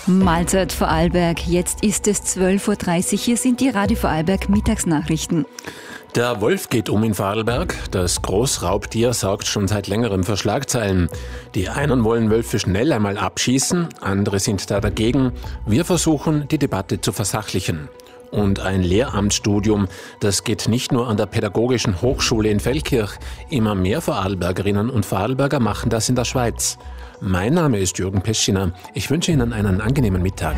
Mahlzeit Vorarlberg, jetzt ist es 12.30 Uhr, hier sind die Radio Vorarlberg Mittagsnachrichten. Der Wolf geht um in Vorarlberg. Das Großraubtier sorgt schon seit längerem für Schlagzeilen. Die einen wollen Wölfe schnell einmal abschießen, andere sind da dagegen. Wir versuchen, die Debatte zu versachlichen. Und ein Lehramtsstudium, das geht nicht nur an der Pädagogischen Hochschule in Feldkirch. Immer mehr Vorarlbergerinnen und Vorarlberger machen das in der Schweiz. Mein Name ist Jürgen Peschiner. Ich wünsche Ihnen einen angenehmen Mittag.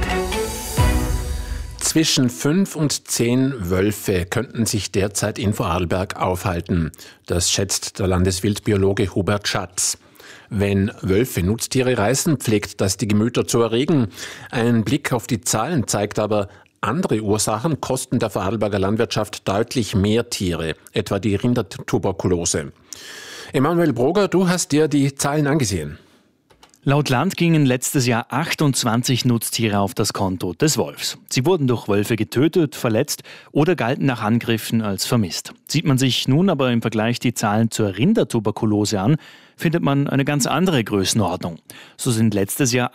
Zwischen 5 und 10 Wölfe könnten sich derzeit in Vorarlberg aufhalten. Das schätzt der Landeswildbiologe Hubert Schatz. Wenn Wölfe Nutztiere reißen, pflegt das die Gemüter zu erregen. Ein Blick auf die Zahlen zeigt aber, andere Ursachen kosten der Vorarlberger Landwirtschaft deutlich mehr Tiere, etwa die Rindertuberkulose. Emanuel Broger, du hast dir die Zahlen angesehen. Laut Land gingen letztes Jahr 28 Nutztiere auf das Konto des Wolfs. Sie wurden durch Wölfe getötet, verletzt oder galten nach Angriffen als vermisst. Sieht man sich nun aber im Vergleich die Zahlen zur Rindertuberkulose an, findet man eine ganz andere Größenordnung. So sind letztes Jahr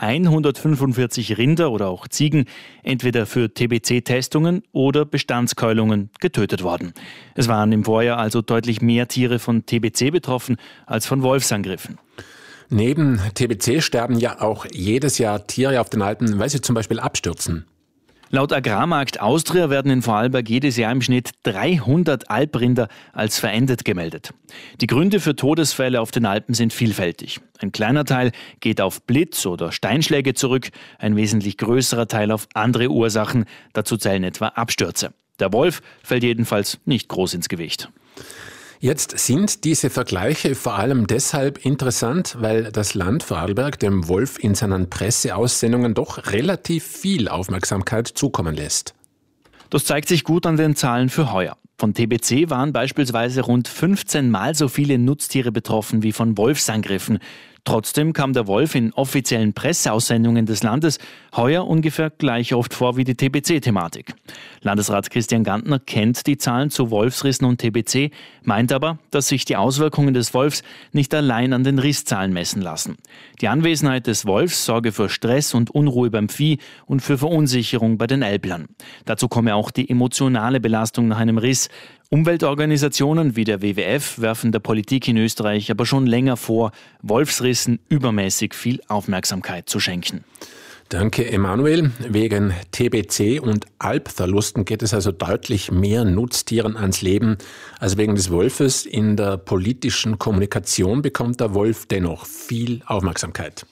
145 Rinder oder auch Ziegen entweder für TBC-Testungen oder Bestandskeulungen getötet worden. Es waren im Vorjahr also deutlich mehr Tiere von TBC betroffen als von Wolfsangriffen. Neben TBC sterben ja auch jedes Jahr Tiere auf den Alpen, weil sie zum Beispiel abstürzen. Laut Agrarmarkt Austria werden in Vorarlberg jedes Jahr im Schnitt 300 Alprinder als verendet gemeldet. Die Gründe für Todesfälle auf den Alpen sind vielfältig. Ein kleiner Teil geht auf Blitz- oder Steinschläge zurück, ein wesentlich größerer Teil auf andere Ursachen, dazu zählen etwa Abstürze. Der Wolf fällt jedenfalls nicht groß ins Gewicht. Jetzt sind diese Vergleiche vor allem deshalb interessant, weil das Land Vorarlberg dem Wolf in seinen Presseaussendungen doch relativ viel Aufmerksamkeit zukommen lässt. Das zeigt sich gut an den Zahlen für heuer. Von TBC waren beispielsweise rund 15 Mal so viele Nutztiere betroffen wie von Wolfsangriffen. Trotzdem kam der Wolf in offiziellen Presseaussendungen des Landes heuer ungefähr gleich oft vor wie die TBC-Thematik. Landesrat Christian Gantner kennt die Zahlen zu Wolfsrissen und TBC, meint aber, dass sich die Auswirkungen des Wolfs nicht allein an den Risszahlen messen lassen. Die Anwesenheit des Wolfs sorge für Stress und Unruhe beim Vieh und für Verunsicherung bei den Älplern. Dazu komme auch die emotionale Belastung nach einem Riss. Umweltorganisationen wie der WWF werfen der Politik in Österreich aber schon länger vor, Wolfsrissen übermäßig viel Aufmerksamkeit zu schenken. Danke, Emanuel. Wegen TBC und Alpverlusten geht es also deutlich mehr Nutztieren ans Leben als wegen des Wolfes. In der politischen Kommunikation bekommt der Wolf dennoch viel Aufmerksamkeit.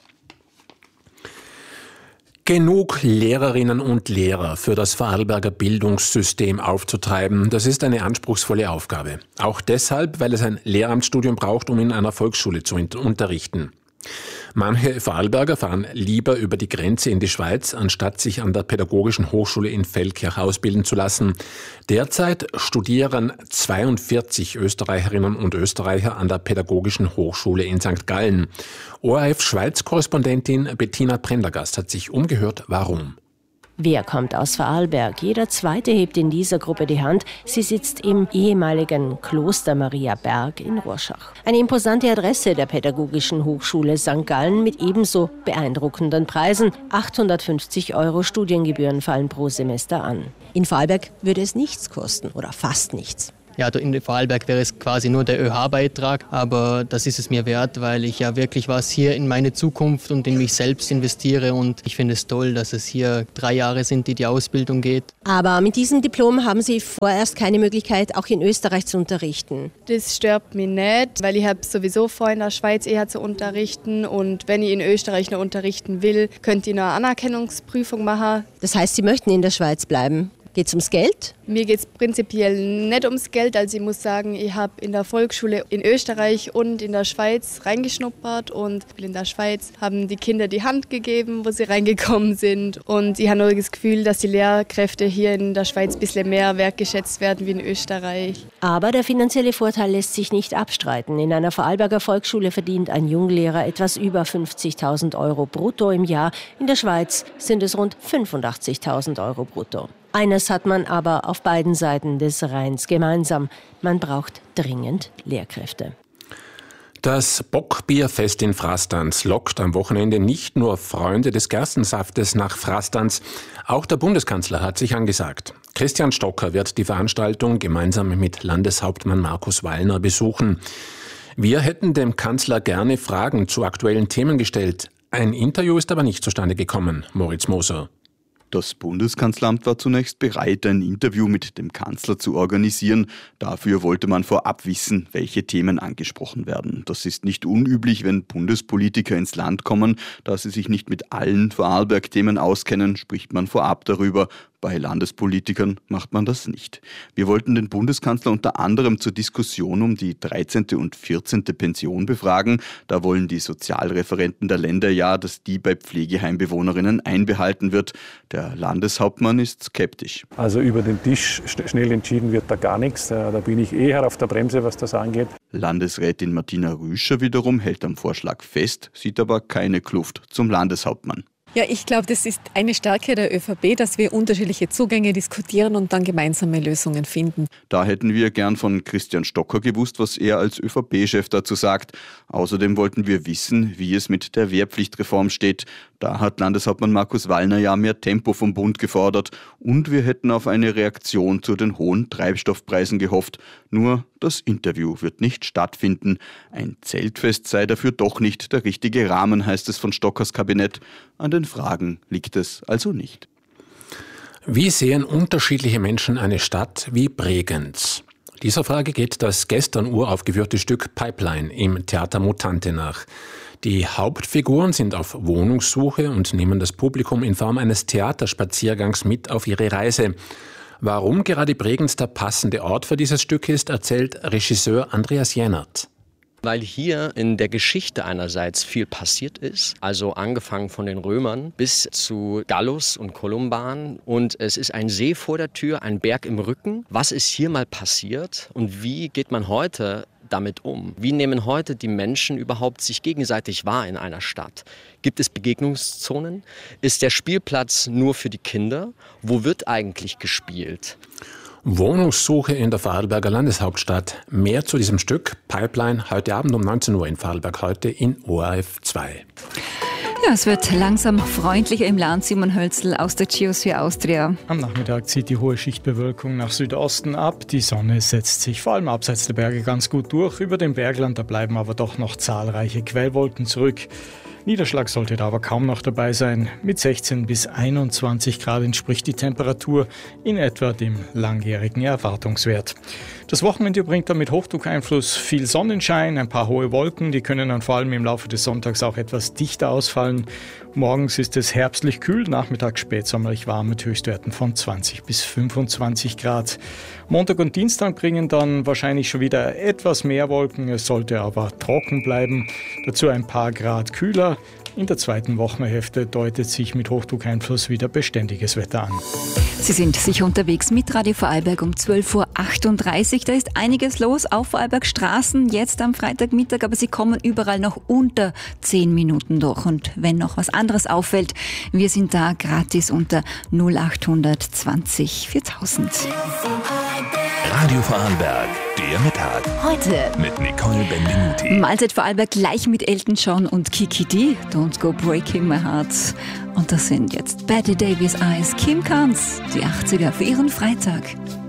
Genug Lehrerinnen und Lehrer für das Vorarlberger Bildungssystem aufzutreiben, das ist eine anspruchsvolle Aufgabe. Auch deshalb, weil es ein Lehramtsstudium braucht, um in einer Volksschule zu unterrichten. Manche Vorarlberger fahren lieber über die Grenze in die Schweiz, anstatt sich an der Pädagogischen Hochschule in Feldkirch ausbilden zu lassen. Derzeit studieren 42 Österreicherinnen und Österreicher an der Pädagogischen Hochschule in St. Gallen. ORF-Schweiz-Korrespondentin Bettina Prendergast hat sich umgehört, warum. Wer kommt aus Vorarlberg? Jeder Zweite hebt in dieser Gruppe die Hand. Sie sitzt im ehemaligen Kloster Maria Berg in Rorschach. Eine imposante Adresse der Pädagogischen Hochschule St. Gallen mit ebenso beeindruckenden Preisen. 850 € Studiengebühren fallen pro Semester an. In Vorarlberg würde es nichts kosten oder fast nichts. Ja, in Vorarlberg wäre es quasi nur der ÖH-Beitrag, aber das ist es mir wert, weil ich ja wirklich was hier in meine Zukunft und in mich selbst investiere und ich finde es toll, dass es hier 3 Jahre sind, die Ausbildung geht. Aber mit diesem Diplom haben Sie vorerst keine Möglichkeit, auch in Österreich zu unterrichten. Das stört mich nicht, weil ich habe sowieso vor, in der Schweiz eher zu unterrichten und wenn ich in Österreich noch unterrichten will, könnte ich noch eine Anerkennungsprüfung machen. Das heißt, Sie möchten in der Schweiz bleiben? Geht es ums Geld? Mir geht es prinzipiell nicht ums Geld. Also ich muss sagen, ich habe in der Volksschule in Österreich und in der Schweiz reingeschnuppert. Und in der Schweiz haben die Kinder die Hand gegeben, wo sie reingekommen sind. Und ich habe nur das Gefühl, dass die Lehrkräfte hier in der Schweiz ein bisschen mehr wertgeschätzt werden wie in Österreich. Aber der finanzielle Vorteil lässt sich nicht abstreiten. In einer Vorarlberger Volksschule verdient ein Junglehrer etwas über 50.000 € brutto im Jahr. In der Schweiz sind es rund 85.000 € brutto. Eines hat man aber auf beiden Seiten des Rheins gemeinsam. Man braucht dringend Lehrkräfte. Das Bockbierfest in Frastanz lockt am Wochenende nicht nur Freunde des Gerstensaftes nach Frastanz, auch der Bundeskanzler hat sich angesagt. Christian Stocker wird die Veranstaltung gemeinsam mit Landeshauptmann Markus Wallner besuchen. Wir hätten dem Kanzler gerne Fragen zu aktuellen Themen gestellt. Ein Interview ist aber nicht zustande gekommen, Moritz Moser. Das Bundeskanzleramt war zunächst bereit, ein Interview mit dem Kanzler zu organisieren. Dafür wollte man vorab wissen, welche Themen angesprochen werden. Das ist nicht unüblich, wenn Bundespolitiker ins Land kommen. Da sie sich nicht mit allen Vorarlberg-Themen auskennen, spricht man vorab darüber. Bei Landespolitikern macht man das nicht. Wir wollten den Bundeskanzler unter anderem zur Diskussion um die 13. und 14. Pension befragen. Da wollen die Sozialreferenten der Länder ja, dass die bei Pflegeheimbewohnerinnen einbehalten wird. Der Landeshauptmann ist skeptisch. Also über den Tisch schnell entschieden wird da gar nichts. Da bin ich eher auf der Bremse, was das angeht. Landesrätin Martina Rüscher wiederum hält am Vorschlag fest, sieht aber keine Kluft zum Landeshauptmann. Ja, ich glaube, das ist eine Stärke der ÖVP, dass wir unterschiedliche Zugänge diskutieren und dann gemeinsame Lösungen finden. Da hätten wir gern von Christian Stocker gewusst, was er als ÖVP-Chef dazu sagt. Außerdem wollten wir wissen, wie es mit der Wehrpflichtreform steht. Da hat Landeshauptmann Markus Wallner ja mehr Tempo vom Bund gefordert. Und wir hätten auf eine Reaktion zu den hohen Treibstoffpreisen gehofft. Nur das Interview wird nicht stattfinden. Ein Zeltfest sei dafür doch nicht der richtige Rahmen, heißt es von Stockers Kabinett. An den Fragen liegt es also nicht. Wie sehen unterschiedliche Menschen eine Stadt wie Bregenz? Dieser Frage geht das gestern uraufgeführte Stück Pipeline im Theater Mutante nach. Die Hauptfiguren sind auf Wohnungssuche und nehmen das Publikum in Form eines Theaterspaziergangs mit auf ihre Reise. Warum gerade Bregenz der passende Ort für dieses Stück ist, erzählt Regisseur Andreas Jänert. Weil hier in der Geschichte einerseits viel passiert ist, also angefangen von den Römern bis zu Gallus und Kolumban. Und es ist ein See vor der Tür, ein Berg im Rücken. Was ist hier mal passiert und wie geht man heute damit um? Wie nehmen heute die Menschen überhaupt sich gegenseitig wahr in einer Stadt? Gibt es Begegnungszonen? Ist der Spielplatz nur für die Kinder? Wo wird eigentlich gespielt? Wohnungssuche in der Vorarlberger Landeshauptstadt. Mehr zu diesem Stück Pipeline heute Abend um 19 Uhr in Vorarlberg, heute in ORF 2. Ja, es wird langsam freundlicher im Land. Simon Hölzl aus der Geosphere Austria. Am Nachmittag zieht die hohe Schichtbewölkung nach Südosten ab. Die Sonne setzt sich vor allem abseits der Berge ganz gut durch. Über dem Bergland, da bleiben aber doch noch zahlreiche Quellwolken zurück. Niederschlag sollte da aber kaum noch dabei sein. Mit 16 bis 21 Grad entspricht die Temperatur in etwa dem langjährigen Erwartungswert. Das Wochenende bringt dann mit Hochdruckeinfluss viel Sonnenschein, ein paar hohe Wolken, die können dann vor allem im Laufe des Sonntags auch etwas dichter ausfallen. Morgens ist es herbstlich kühl, nachmittags spätsommerlich warm mit Höchstwerten von 20 bis 25 Grad. Montag und Dienstag bringen dann wahrscheinlich schon wieder etwas mehr Wolken, es sollte aber trocken bleiben. Dazu ein paar Grad kühler. In der zweiten Wochenhälfte deutet sich mit Hochdruckeinfluss wieder beständiges Wetter an. Sie sind sicher unterwegs mit Radio Vorarlberg um 12.38 Uhr. Da ist einiges los auf Vorarlberg Straßen, jetzt am Freitagmittag, aber sie kommen überall noch unter 10 Minuten durch. Und wenn noch was anderes auffällt, wir sind da gratis unter 0820 4000. Radio Vorarlberg, der Mittag. Heute mit Nicole Benvenuti. Mahlzeit Vorarlberg gleich mit Elton John und Kiki D. Don't go breaking my heart. Und das sind jetzt Betty Davis Eyes, Kim Carnes, die 80er für ihren Freitag.